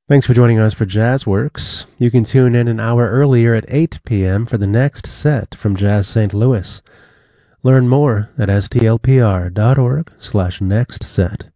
Thanks for joining us for JazzWorks. You can tune in an hour earlier at 8 p.m. for the next set from Jazz St. Louis. Learn more at stlpr.org/nextset.